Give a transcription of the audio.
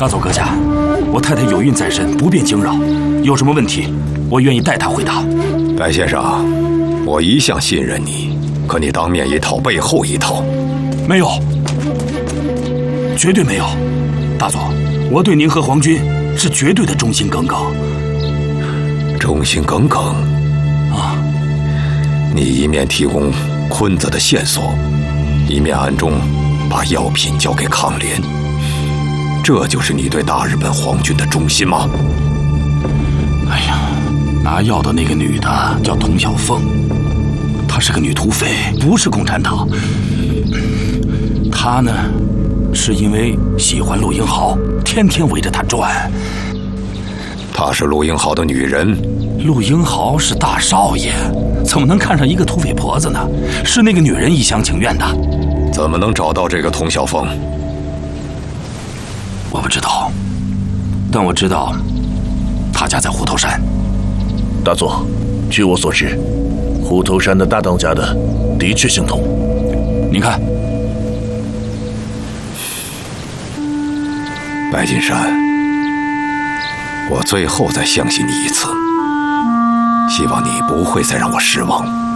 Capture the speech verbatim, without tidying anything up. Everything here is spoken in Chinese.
大佐阁下，我太太有孕在身，不便惊扰，有什么问题，我愿意代她回答。 白先生，我一向信任你，可你当面一套，背后一套。 没有，绝对没有。大佐，我对您和皇军是绝对的忠心耿耿。 忠心耿耿啊！ 你一面提供坤子的线索，一面暗中把药品交给康莲，这就是你对大日本皇军的忠心吗？ 哎呀，拿药的那个女的叫童小凤，她是个女土匪，不是共产党。她呢，是因为喜欢陆英豪，天天围着他转。 她是陆英豪的女人。 陆英豪是大少爷，怎么能看上一个土匪婆子呢？是那个女人一厢情愿的。 怎么能找到这个童小凤？ 我不知道，但我知道她家在虎头山。 大佐，据我所知，虎头山的大当家的的确姓童。 您看， 白金山，我最后再相信你一次，希望你不会再让我失望。